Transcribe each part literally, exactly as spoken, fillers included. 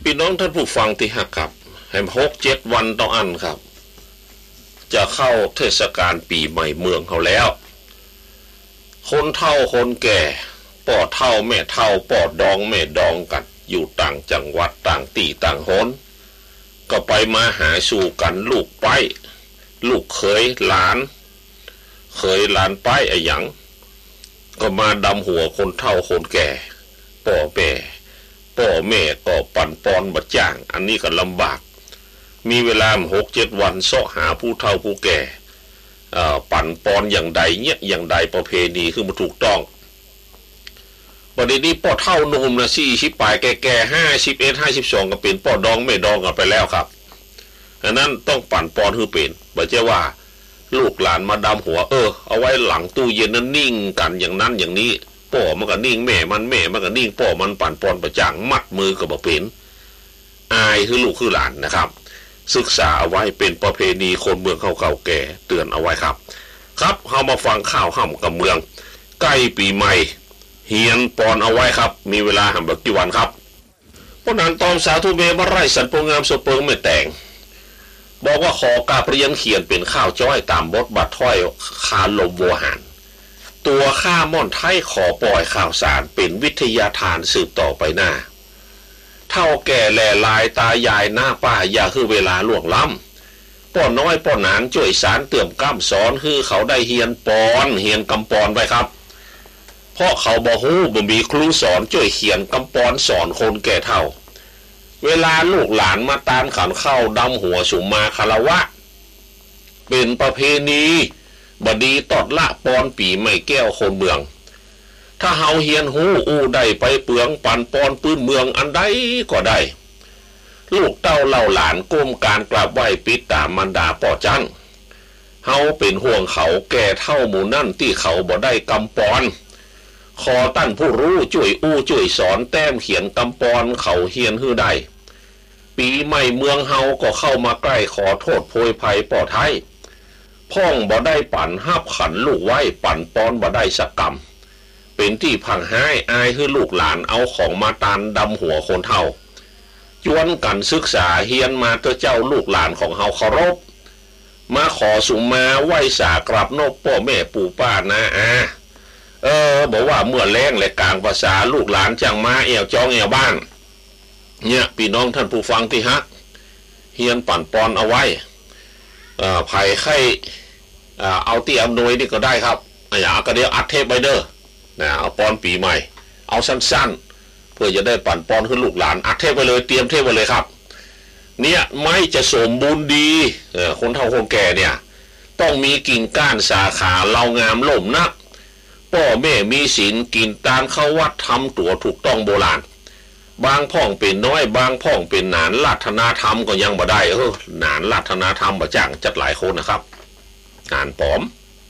พี่น้องท่านผู้ฟังที่หักครับแห่งหกเจ็ดวันต่ออันครับจะเข้าเทศกาลปีใหม่เมืองเขาแล้วคนเฒ่าคนแก่ป่อเฒ่าแม่เฒ่าป่อดองแม่ดองกันอยู่ต่างจังหวัดต่างตีต่างโหนก็ไปมาหาสู่กันลูกไปลูกเขยหลานเขยหลานไปไอ้หยังก็มาดำหัวคนเฒ่าคนแก่ป่อแม่ป่อแม่ก็ปั่นปอนบัดจ้างอันนี้ก็ลำบากมีเวลาหกเจ็ดวันเสาะหาผู้เฒ่าผู้แก่ปั่นปอนอย่างใดเนี่ยอย่างใดประเพณีคือมันถูกต้องประเด็นนี้ป่อเฒ่านุ่มนะสี่สิบปลายแก่ๆห้าสิบเอ็ดห้าสิบสองก็เป็นป่อดองไม่ดองกันไปแล้วครับอันนั้นต้องปั่นปอนคือเป็นบ่ใช่ว่าลูกหลานมาดำหัวเออเอาไว้หลังตู้เย็นนั้นนิ่งกันอย่างนั้นอย่างนี้ป่อมันก็นิ่งแม่มันแม่มันก็นิ่งป่อมันปั่นปอนประจ่างมัดมือกับบ่เป็นอายคือลูกคือหลานนะครับศึกษาเอาไว้เป็นประเพณีคนเมืองเขาเก่าแก่เตือนเอาไว้ครับครับเรามาฟังข่าวห่ำกับเมืองใกล้ปีใหม่เฮียนปอนเอาไว้ครับมีเวลาห่ำแบบกี่วันครับเพราะนั้นตอมสาธุเมบไร่สันโปงามสเปิงไม่แต่งบอกว่าขอกาเรียนเขียนเป็นข้าวจ้อยตามบทบาทถ้อยคาลมโวหารตัวข้าม่อนไทยขอปล่อยข่าวสารเป็นวิทยาทานสืบต่อไปหน้าเท่าแก่แหล่ลายตายายหน้าป้าอย่าคือเวลาล่วงล้ำป้อน้อยป้อนางช่วยสารเติมก้ามสอนคือเขาได้เฮียนปอนเฮียนกำปอนไปครับเพราะเขาบ่ฮู้บ่มีครูสอนช่วยเขียนกำปอนสอนคนแก่เฒ่าเวลาลูกหลานมาตามขันเข้าดำหัวสุมมาคารวะเป็นประเพณีบดีตอดละปอนปีไม่แก้วคนเมืองถ้าเฮาเฮียนหูอู้ได้ไปเปลืองปันปอนปื้นเมืองอันใดก็ได้ลูกเต้าเล่าหลานก้มการกราบไหว้ปิดตามมันดาป่อจังเฮาเป็นห่วงเขาแก่เท่าหมู่นั่นที่เขาบ่ได้กำปอนขอตั้นผู้รู้ช่วยอู้ช่วยสอนแต้มเขียนกำปอนเขาเฮียนฮื้อได้ปีใหม่เมืองเฮาก็เข้ามาใกล้ขอโทษโพยภัยป่อไทยพ่องบ่ได้ปั่นห้าบขันลูกไว้ปั่นปอนบ่ได้สักกำเป็นที่พังห้ายอายคือลูกหลานเอาของมาตานดำหัวคนเฒ่าจวนกันศึกษาเฮียนมาเตอเจ้าลูกหลานของเฮาเคารพมาขอสุมมาไหว้สากราบนบพ่อแม่ปู่ป้านาอาเออบอกว่าเมื่อแรงและกลางภาษาลูกหลานจังมาเอวจองเอวบ้านเนี่ยพี่น้องท่านผู้ฟังที่ฮักเฮียนปั่นปอนเอาไว้เอ่อไผ่ไข่เอาที่อำนวยนี่ก็ได้ครับอย่าก็เดี๋ยวอัดเทปไปเด้อนะเอาปอนปีใหม่เอาสั้นๆเพื่อจะได้ปั่นปอนขึ้นลูกหลานอัดเทปไปเลยเตรียมเทปไปเลยครับเนี่ยไม่จะสมบูรณ์ดีเออคนเฒ่าคนแก่เนี่ยต้องมีกิ่งก้านสาขาเล่างามล่มนักพ่อแม่มีศีลกินตามเข้าวัดทำตัวถูกต้องโบราณบางพ่องเป็นน้อยบางพ่องเป็นหนานลัทนาธรรมก็ยังบ่ได้เออหนานลัทนาธรรมบ่จ้างจัดหลายคนนะครับหนานปลอม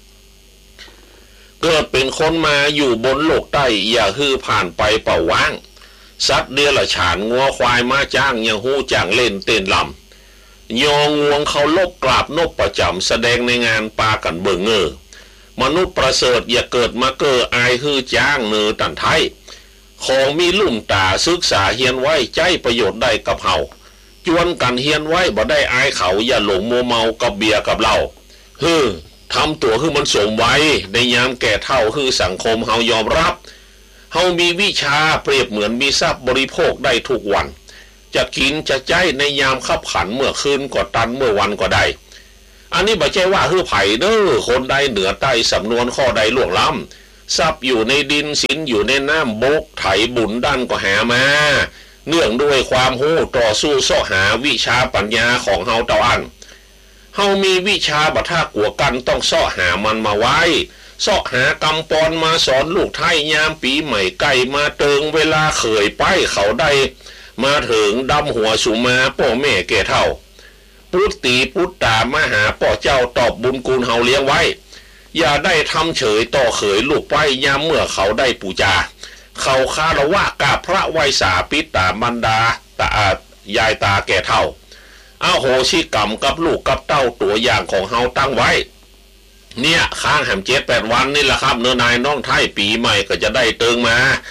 เกิดเป็นคนมาอยู่บนโลกใต้อย่าฮือผ่านไปเป่าว่างสัตว์เดรัจฉานงัวควายมาจ้างยังหู้จ้างเล่นเต้นลำยองงวงเขาลบกราบนบประจำแสดงในงานปากันเบิ่งเงอมนุษย์ประเสริฐอย่าเกิดมาเก้ออายฮือจ้างเนือตันไทยของมีลุ่มตาศึกษาเฮียนไว้ใจประโยชน์ได้กับเฮาจวนกันเฮียนไว้บ่ได้อายเขาอย่าหลงมัวเมากับเบียกับเหล้าฮือทำตัวคือมันสมไว้ในยามแก่เฒ่าคือสังคมเฮายอมรับเฮามีวิชาเปรียบเหมือนมีทรัพย์บริโภคได้ทุกวันจะกินจะใจในยามขับขันเมื่อคืนก็ตันเมื่อวันก็ได้อันนี้บ่ใช่ว่าฮือไผ่เด้อคนใดเหนือใต้สำนวนข้อใดล่วงล้ำทรัพย์อยู่ในดินสินอยู่ในน้ำบกไถบุญดันก็หามาเนื่องด้วยความหู้ต่อสู้เสาะหาวิชาปัญญาของเฮาเตาอันเฮามีวิชาบัท่ากลัวกันต้องเสาะหามันมาไว้เสาะหากำปอนมาสอนลูกไทยยามปีใหม่ไก่มาเติงเวลาเขยไปเขาได้มาถึงดำหัวสุมาพ่อแม่แก่เฒ่าพุทธีพุทธามาหาพ่อเจ้าตอบบุญคุณเฮาเลี้ยงไว้อย่าได้ทำเฉยต่อเขยลูกไปยามเมื่อเขาได้ปูจาเขาคารวะกาพระไวยสาปิตามันดาตายายตาแก่เฒ่าอาโหสิกรรมกับลูกกับเต้าตัวอย่างของเฮาตั้งไว้เนี่ยค้างแหมเจ็ดแปดวันนี่แหละครับเนื้อนายน้องไทยปีใหม่ก็จะได้เติงมา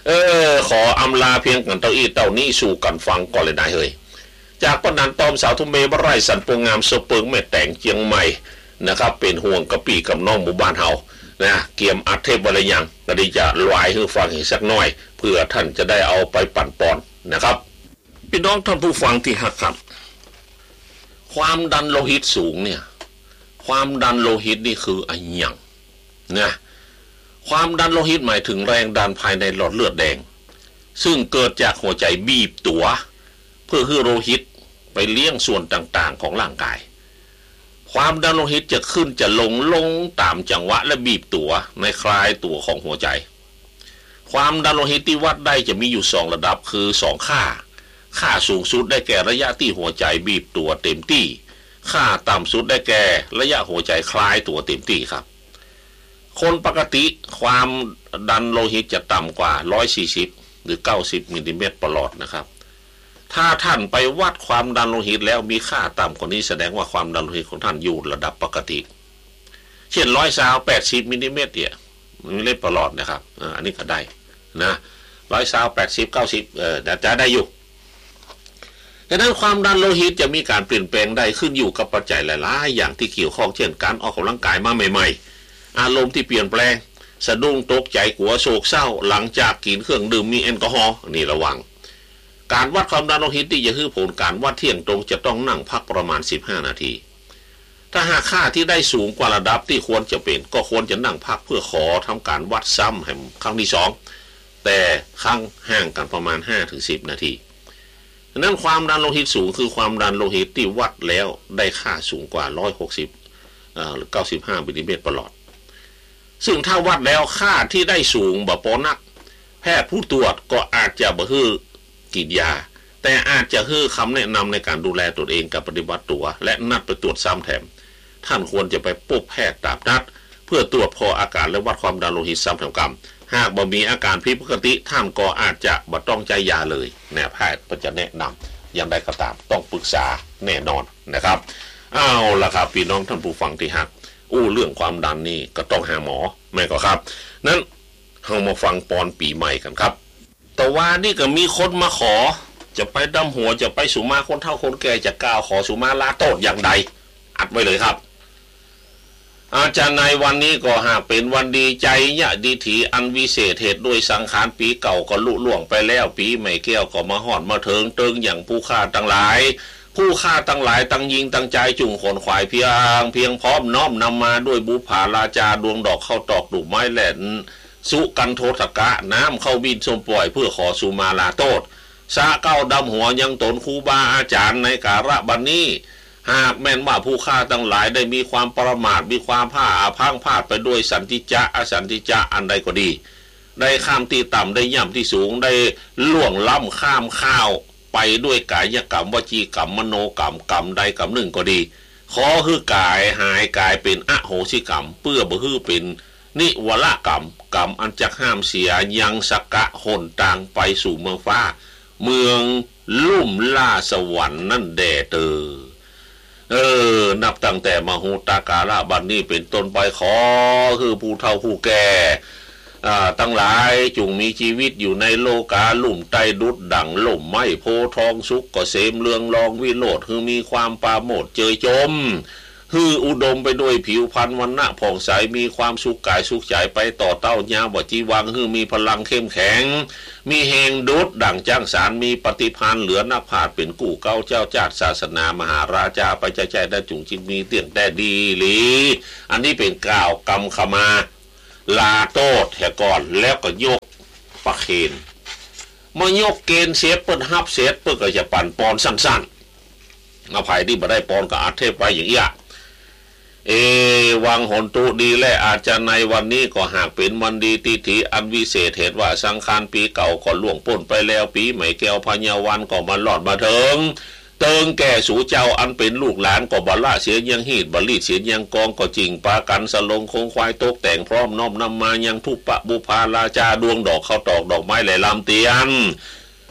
เออขออำลาเพียงกันเต้าอี้เต้านี้สู่กันฟังก่อนเลยนายเฮ้ยจากปนันตอมสาวทุ่มเมบไร่สันปวงงามสเปิงแม่แต่งเจียงใหม่นะครับเป็นห่วงกะปีกับน้องหมู่บ้านเฮานะเกียมอัดเทพบริยังก็ดีจะลอยให้ฟังอีกสักหน่อยเพื่อท่านจะได้เอาไปปั่นปอนนะครับพี่น้องท่านผู้ฟังที่หักครับความดันโลหิตสูงเนี่ยความดันโลหิตนี่คืออะไรอย่างนะความดันโลหิตหมายถึงแรงดันภายในหลอดเลือดแดงซึ่งเกิดจากหัวใจบีบตัวเพื่อให้โลหิตไปเลี้ยงส่วนต่างๆของร่างกายความดันโลหิตจะขึ้นจะลงลงตามจังหวะและบีบตัวในคลายตัวของหัวใจความดันโลหิตที่วัดได้จะมีอยู่สองระดับคือสองค่าค่าสูงสุดได้แก่ระยะที่หัวใจบีบตัวเต็มที่ค่าต่ำสุดได้แก่ระยะหัวใจคลายตัวเต็มที่ครับคนปกติความดันโลหิตจะต่ำกว่าหนึ่งร้อยสี่สิบหรือเก้าสิบมิลลิเมตรประหลอดนะครับถ้าท่านไปวัดความดันโลหิตแล้วมีค่าต่ำกว่านี้แสดงว่าความดันโลหิตของท่านอยู่ระดับปกติเช่นร้อยสาวแปดสิบมิลลิเมตรเนี่ยมิลลิเมตรประหลอดนะครับอันนี้ก็ได้นะร้อยสาวแปดสิบเก้าสิบเออจะได้อยู่ดังนั้นความดันโลหิตจะมีการเปลี่ยนแปลงได้ขึ้นอยู่กับปัจจัยหลายๆอย่างที่เกี่ยวข้องเช่นการออกกำลังกายมาใหม่ๆอารมณ์ที่เปลี่ยนแปลงสะดุ้งตกใจกลัวโศกเศร้าหลังจากกินเครื่องดื่มมีแอลกอฮอล์นี่ระวังการวัดความดันโลหิตที่จะให้ผลการวัดเที่ยงตรงจะต้องนั่งพักประมาณสิบห้านาทีถ้าหากค่าที่ได้สูงกว่าระดับที่ควรจะเป็นก็ควรจะนั่งพักเพื่อขอทำการวัดซ้ำแห่งครั้งที่สองแต่ครั้งห่างกันประมาณ ห้าถึงสิบ นาทีนั้นความดันโลหิตสูงคือความดันโลหิตที่วัดแล้วได้ค่าสูงกว่าหนึ่งร้อยหกสิบเอ่อหรือเก้าสิบห้ามิลลิเมตรประหลอดซึ่งถ้าวัดแล้วค่าที่ได้สูงบ่พอนักแพทย์ผู้ตรวจก็อาจจะบ่ฮื้อกินยาแต่อาจจะฮื้อคำแนะนำในการดูแลตนเองกับปฏิบัติตัวและนัดไปตรวจซ้ำแถมท่านควรจะไปพบแพทย์ตามนัดเพื่อตรวจพออาการและวัดความดันโลหิตซ้ำแถมกรรมหากบ่มีอาการผิดปกติท่านก็อาจจะบ่ต้องใจยาเลยแนวแพทย์ก็จะแนะนำอย่างใดก็ตามต้องปรึกษาแน่นอนนะครับเอาล่ะครับพี่น้องท่านผู้ฟังที่ฮักอู้เรื่องความดันนี่ก็ต้องหาหมอแม่ก็ครับนั้นเรามาฟังปอนปีใหม่กันครับแต่ว่านี่ก็มีคนมาขอจะไปดำหัวจะไปสุมาคนเฒ่าคนแก่จะกล่าวขอสุมาลาโทษอย่างใดอัดไว้เลยครับอาจารย์ในวันนี้ก็หากเป็นวันดีใจยะดีถีอันวิเศษเหตุด้วยสังขารปีเก่าก็ลุล่วงไปแล้วปีใหม่แก้วก็มาหอดมาเถิงเติงอย่างผู้ฆ่าทั้งหลายผู้ฆ่าทั้งหลายตั้งยิงตั้งใจจุ่งขนขวายเพียงเพียงพร้อมน้อมนำมาด้วยบุภาราจาดวงดอกเข้าตอกดุไม้แหลนสุกันโทษกะน้ำเข้าบินสมปล่อยเพื่อขอสุมาลาโทษสะเก้าดำหัวยังตนครูบาอาจารย์ในการะบัดนี้หากแม่นว่าผู้ฆ่าทั้งหลายได้มีความประมาทมีความผ้าอาพังพาดไปด้วยสันติจะอสันติจะอันใดก็ดีได้ข้ามที่ต่ำได้ย่ำที่สูงได้ล่วงล้ำข้ามข้าวไปด้วยกายกรรมวจีกรรมมโนกรรมกรรมใดกรรมหนึ่งก็ดีขอคือกายหายกายเป็นอโหสิกรรมเพื่อบ่ฮือเป็นนิวรกรรมกรรมอันจะห้ามเสียยังสกะหนต่างไปสู่เมืองฟ้าเมืองลุ่มล่าสวรรค์นั่นแด่เตอเออนับตั้งแต่มหุตากาลบัดนี้เป็นต้นไปขอคือผู้เฒ่าผู้แก่อ่าตั้งหลายจุงมีชีวิตอยู่ในโลกาลุ่มไตดุดดั่งล่มไม้โพทองสุขก็เสมเรืองรองวิโรธคือมีความปราโมทย์เจยจมคืออุดมไปด้วยผิวพรรณวรรณะผ่องใสมีความสุขกายสุขใจไปต่อเต้ายามวจีวังคือมีพลังเข้มแข็งมีเฮงดุดดั่งจ้างสารมีปฏิภาณเหลือนักผาดเป็นกู้เก้าเจ้าจาดศาสนามหาราชาไปใจใจได้จุงจิตมีเตียงแต่ดีหลีอันนี้เป็นกล่าวกรรมขมาลาโทษแห่ก่อนแล้วก็ยกประเคนมายกเกณฑ์เสียเปิดฮับเสียเปิดก็จะปั่นปอนสั้นๆอภัยที่มาได้ปอนก็อาเทพไปอย่างเงี้ยเอวังหนตุดีและอาจจะในวันนี้ก็หากเป็นวันดีติถิอันวิเศษเหตุว่าสังขารปีเก่าก็ล่วงพ้นไปแล้วปีใหม่แก้วพญาวันก็มาหลอดมาเถิงเติงแก่สู่เจ้าอันเป็นลูกหลานก็บละเสียยังหีดบลีเสียยังกองก็จริงปากันสลงคงควายตกแต่งพร้อมน้อมนำมายังทุปปะบุพาราจาดวงดอกเข้าตอกดอกไม้ไหลลำเตียน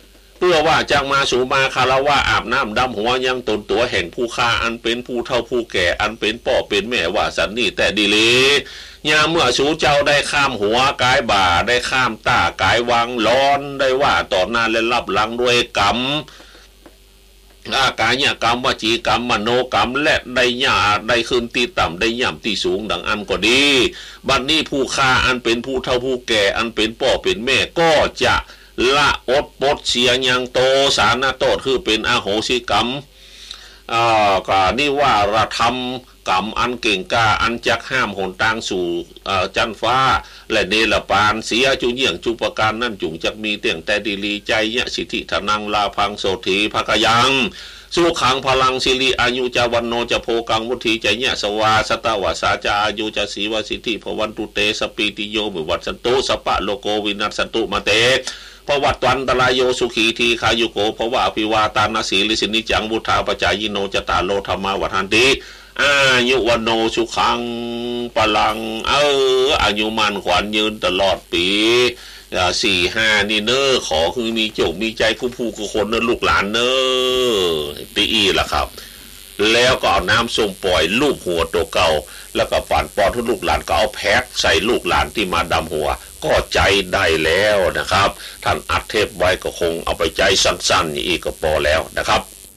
พื่อว่าจังมาสู่มาคารวะอาบน้ำดำหัวยังตนตัวแห่งผู้ฆ่าอันเป็นผู้เฒ่าผู้แก่อันเป็นป่อเป็นแม่ว่าสันนี่แต่ดีเลยยามเมื่อสู่เจ้าได้ข้ามหัวกายบ่าได้ข้ามตากายวังร้อนได้ว่าต่อหน้าและรับหลังด้วยกรรมอากายเนี่ยกรรมวจีกรรมมโนกรรมและได้หยาได้ขึ้นที่ต่ำได้ย่ำที่สูงดังอันก็ดีบัดนี้ผู้ฆ่าอันเป็นผู้เฒ่าผู้แก่อันเป็นป่อเป็นแม่ก็จะละอดปดเสียยังโตสานาโตคือเป็นอโหสิกรรมอ่าก็นี่ว่าระธรรมกรรมอันเก่งกาอันจักห้ามหนทางสู่จันฟ้าและเนรปานเสียจุเยี่ยงจุปการนั่นจุงจักมีเตียงแต่ดีลีใจยะสิทธิธนังลาพังโสถีภกยังสุขังพลังสิริอายุจาวันโนจะโพกังวุธีใจเนี่ยสวาสตาวาสาจาอายุจะสีวสิทธิพวันตุเตสปีติโยมิวัตสันตุสปะโลโกวินัสสันตุมาเตภวัตวันตรายโยสุขีทีขายุโกภวะอภิวาตานาสีลิสินิจังบุทาปจายโนจตาโลธรรมาวัฏันติอายุวันโนสุขังพลังเอออายุมันขวัญยืนตลอดปีสี่ห้านี่เนอขอคือมีโจกมีใจคู่ผู้กับคนเนอลูกหลานเนอตีอีล่ะครับแล้วก็เอาน้ำส้มปล่อยลูบหัวตัวเก่าแล้วก็ฝันปอนทุกลูกหลานก็เอาแพ็คใส่ลูกหลานที่มาดำหัวก็ใจได้แล้วนะครับท่านอัดเทปไว้ก็คงเอาไปใจสั้นๆอีกก็พอแล้วนะครับ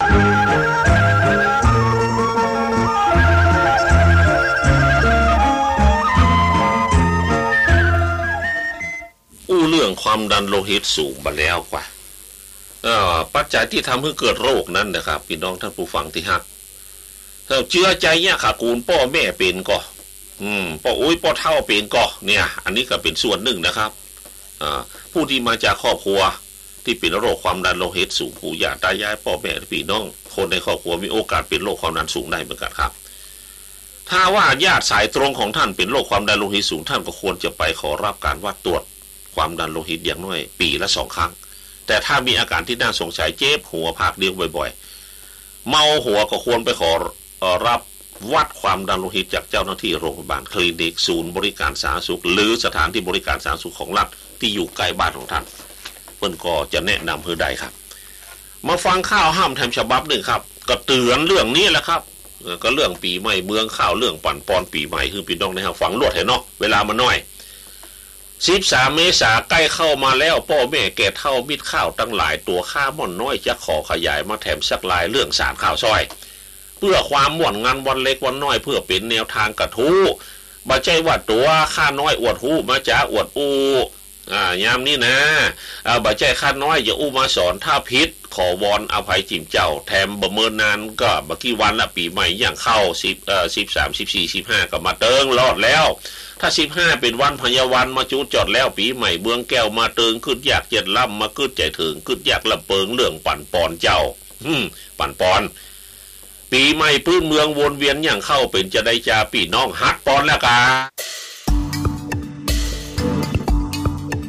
อู้เรื่องความดันโลหิตสูงมาแล้วกว่าปัจจัยที่ทำให้เกิดโรคนั้นนะครับพี่น้องท่านผู้ฟังที่ฮักเราเชื่อใจเนี่ยขากูลพ่อแม่เป็นก็อืมพ่ออุ้ยพ่อเท่าเป็นก็เนี่ยอันนี้ก็เป็นส่วนหนึ่งนะครับอ่าผู้ที่มาจากครอบครัวที่เป็นโรคความดันโลหิตสูงปู่ย่าตายายพ่อแม่พี่น้องคนในครอบครัวมีโอกาสเป็นโรคความดันสูงได้เหมือนกันครับถ้าว่าญาติสายตรงของท่านเป็นโรคความดันโลหิตสูงท่านก็ควรจะไปขอรับการวัดตรวจความดันโลหิตอย่างน้อยปีละสองครั้งแต่ถ้ามีอาการที่น่าสงสัยเจ็บหัวภาคเดียวบ่อยๆเมาหัวก็ควรไปขอรับวัดความดันโลหิตจากเจ้าหน้าที่โรงพยาบาลคลินิกศูนย์บริการสาธารณสุขหรือสถานที่บริการสาธารณสุขของรัฐที่อยู่ใกล้บ้านของท่านเพิ่นก็จะแนะนำเพื่อใดครับมาฟังข่าวห้ามแถมฉบับหนึ่งครับก็เตือนเรื่องนี้แหละครับก็เรื่องปีใหม่เมืองข่าวเรื่องปั่นปอนปีใหม่คือพี่น้องนะครับฟังรวดให้เนาะเวลามันน้อยสิบสามเมษายนใกล้เข้ามาแล้วพ่อแม่แก่เท่ามิตรข้าวตั้งหลายตัวข้าม่อนน้อยจะขอขยายมาแถมสักลายเรื่องสารข้าวซอยเพื่อความม่วนงานวันเล็กวันน้อยเพื่อเป็นแนวทางกระทู้บ่ใช่ว่าตัวข้าน้อยอวดหู้มาจ้าอวดอูอ่ายามนี้นะอ่าบ่ใช่ข้าน้อยอย่าอู้มาสอนถ้าผิดขอวอนอภัยจิ๋มเจ้าแถมบ่เมินนานก็บ่กี่วันละปีใหม่อย่างเข้าสิบเอ่อสิบสาม สิบสี่ สิบห้าก็มาเติงรอดแล้วถ้าสิบห้าเป็นวันพญาวันมาจูจอดแล้วปีใหม่เบืองแก้วมาเติงขึ้นอยากเจ็ดล่ำมาขึ้นใจถึงขึ้นอยากลำเปิงเรื่องปั่นปอนเจ้าอืมปั่นปอนปีใหม่พื้นเมืองวนเวียนอย่างเข้าเป็นจะได้จาปีน้องฮักปอนแล้วกา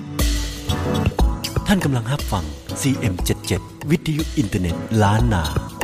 ท่านกำลังรับฟัง ซี เอ็ม เจ็ดสิบเจ็ด วิทยุอินเทอร์เน็ตล้านนา